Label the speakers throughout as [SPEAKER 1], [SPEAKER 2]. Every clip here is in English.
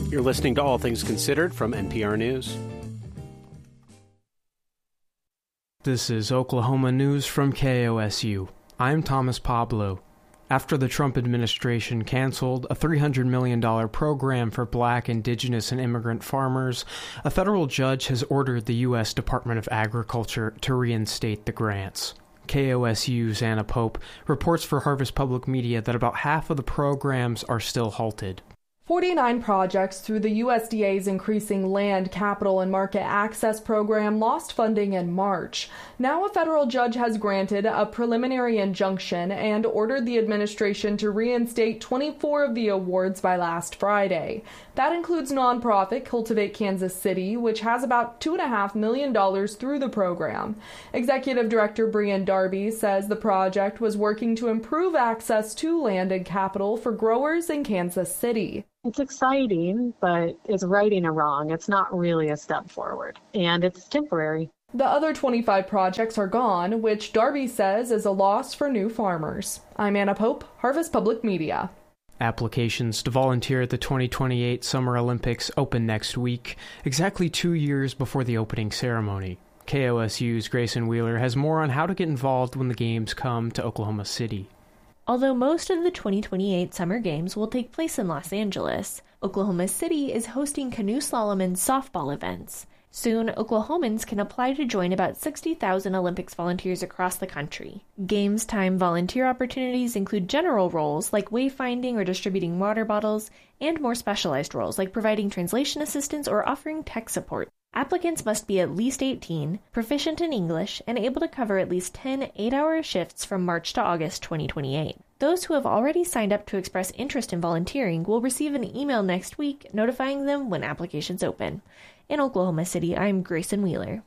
[SPEAKER 1] You're listening to All Things Considered from NPR News.
[SPEAKER 2] This is Oklahoma News from KOSU. I'm Thomas Pablo. After the Trump administration canceled a $300 million program for black, indigenous, and immigrant farmers, a federal judge has ordered the U.S. Department of Agriculture to reinstate the grants. KOSU's Anna Pope reports for Harvest Public Media that about half of the programs are still halted.
[SPEAKER 3] 49 projects through the USDA's Increasing Land, Capital, and Market Access program lost funding in March. Now a federal judge has granted a preliminary injunction and ordered the administration to reinstate 24 of the awards by last Friday. That includes nonprofit Cultivate Kansas City, which has about $2.5 million through the program. Executive Director Brian Darby says the project was working to improve access to land and capital for growers in Kansas City.
[SPEAKER 4] It's exciting, but it's righting a wrong. It's not really a step forward, and it's temporary.
[SPEAKER 3] The other 25 projects are gone, which Darby says is a loss for new farmers. I'm Anna Pope, Harvest Public Media.
[SPEAKER 2] Applications to volunteer at the 2028 Summer Olympics open next week, exactly 2 years before the opening ceremony. KOSU's Grayson Wheeler has more on how to get involved when the games come to Oklahoma City.
[SPEAKER 5] Although most of the 2028 Summer Games will take place in Los Angeles, Oklahoma City is hosting canoe slalom and softball events. Soon, Oklahomans can apply to join about 60,000 Olympics volunteers across the country. Games time volunteer opportunities include general roles like wayfinding or distributing water bottles, and more specialized roles like providing translation assistance or offering tech support. Applicants must be at least 18, proficient in English, and able to cover at least 10 8-hour shifts from March to August 2028. Those who have already signed up to express interest in volunteering will receive an email next week notifying them when applications open. In Oklahoma City, I'm Grayson Wheeler.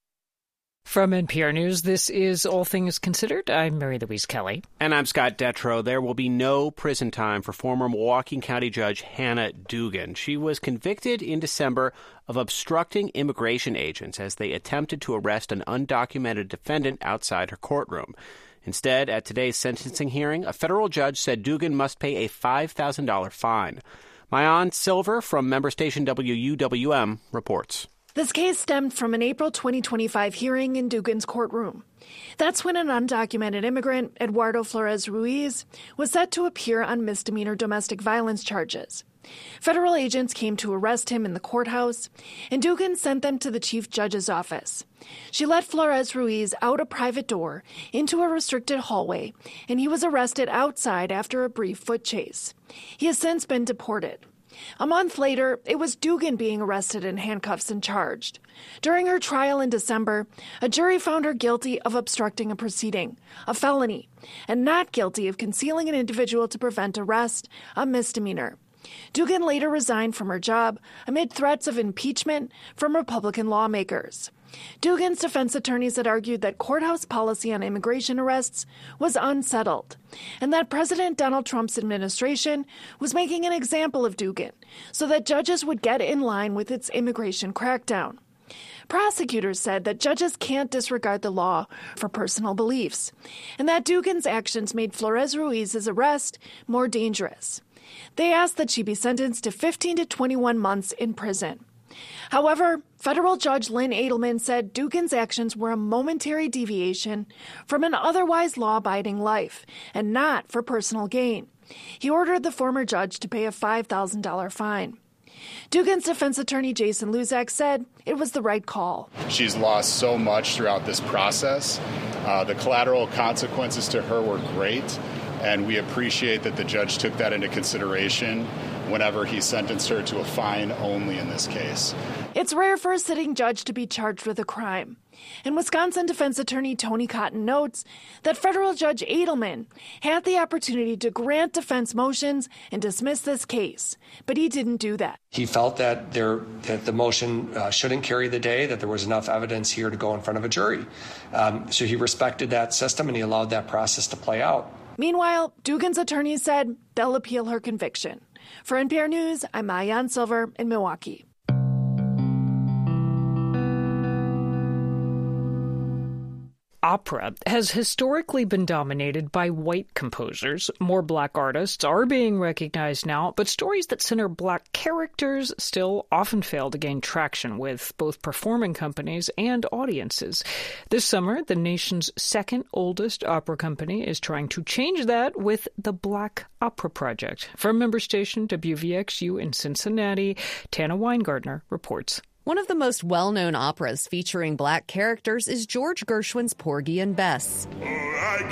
[SPEAKER 6] From NPR News, this is All Things Considered. I'm Mary Louise Kelly.
[SPEAKER 1] And I'm Scott Detrow. There will be no prison time for former Milwaukee County Judge Hannah Dugan. She was convicted in December of obstructing immigration agents as they attempted to arrest an undocumented defendant outside her courtroom. Instead, at today's sentencing hearing, a federal judge said Dugan must pay a $5,000 fine. Maayan Silver from member station WUWM reports.
[SPEAKER 7] This case stemmed from an April 2025 hearing in Dugan's courtroom. That's when an undocumented immigrant, Eduardo Flores Ruiz, was set to appear on misdemeanor domestic violence charges. Federal agents came to arrest him in the courthouse, and Dugan sent them to the chief judge's office. She let Flores Ruiz out a private door into a restricted hallway, and he was arrested outside after a brief foot chase. He has since been deported. A month later, it was Dugan being arrested in handcuffs and charged. During her trial in December, a jury found her guilty of obstructing a proceeding, a felony, and not guilty of concealing an individual to prevent arrest, a misdemeanor. Dugan later resigned from her job amid threats of impeachment from Republican lawmakers. Dugan's defense attorneys had argued that courthouse policy on immigration arrests was unsettled, and that President Donald Trump's administration was making an example of Dugan so that judges would get in line with its immigration crackdown. Prosecutors said that judges can't disregard the law for personal beliefs, and that Dugan's actions made Flores Ruiz's arrest more dangerous. They asked that she be sentenced to 15 to 21 months in prison. However, federal judge Lynn Edelman said Dugan's actions were a momentary deviation from an otherwise law-abiding life and not for personal gain. He ordered the former judge to pay a $5,000 fine. Dugan's defense attorney Jason Luzak said it was the right call.
[SPEAKER 8] She's lost so much throughout this process. The collateral consequences to her were great, and we appreciate that the judge took that into consideration whenever he sentenced her to a fine only in this case.
[SPEAKER 7] It's rare for a sitting judge to be charged with a crime. And Wisconsin defense attorney Tony Cotton notes that federal judge Edelman had the opportunity to grant defense motions and dismiss this case, but he didn't do that.
[SPEAKER 9] He felt that the motion shouldn't carry the day, that there was enough evidence here to go in front of a jury. So he respected that system and he allowed that process to play out.
[SPEAKER 7] Meanwhile, Dugan's attorneys said they'll appeal her conviction. For NPR News, I'm Maayan Silver in Milwaukee.
[SPEAKER 6] opera has historically been dominated by white composers. More black artists are being recognized now, but stories that center black characters still often fail to gain traction with both performing companies and audiences. This summer, the nation's second oldest opera company is trying to change that with the Black Opera Project. From member station WVXU in Cincinnati, Tana Weingartner reports.
[SPEAKER 10] One of the most well-known operas featuring black characters is George Gershwin's Porgy and Bess.
[SPEAKER 11] I